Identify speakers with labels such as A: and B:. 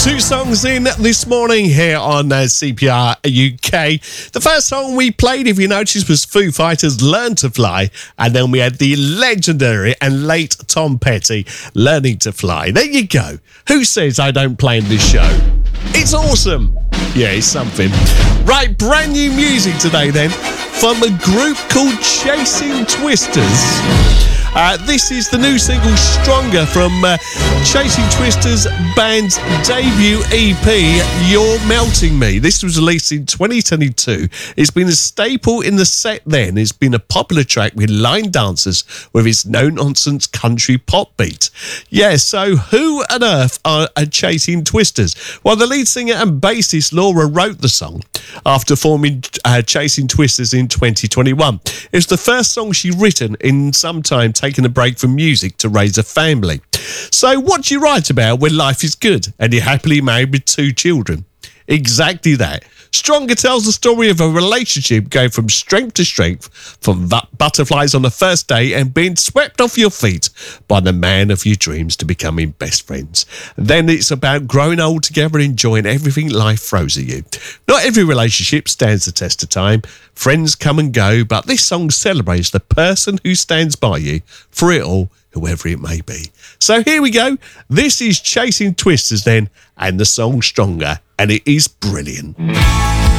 A: Two songs in this morning here on CPR UK. The first song we played, if you noticed, was Foo Fighters' Learn to Fly, and then we had the legendary and late Tom Petty, Learning to Fly. There you go. Who says I don't play in this show? It's awesome. Yeah, it's something. Right, brand new music today then from a group called Chasing Twisters. This is the new single Stronger from Chasing Twisters band's debut EP, You're Melting Me. This was released in 2022. It's been a staple in the set then. It's been a popular track with line dancers with its no-nonsense country pop beat. Yeah, so who on earth are Chasing Twisters? Well, the lead singer and bassist Laura wrote the song after forming Chasing Twisters in 2021. It's the first song she'd written in some time, taking a break from music to raise a family. So what do you write about when life is good and you're happily married with 2 children? Exactly that. Stronger tells the story of a relationship going from strength to strength, from butterflies on the first day and being swept off your feet by the man of your dreams to becoming best friends. Then it's about growing old together and enjoying everything life throws at you. Not every relationship stands the test of time. Friends come and go, but this song celebrates the person who stands by you for it all, whoever it may be. So here we go. This is Chasing Twisters then, and the song Stronger, and it is brilliant.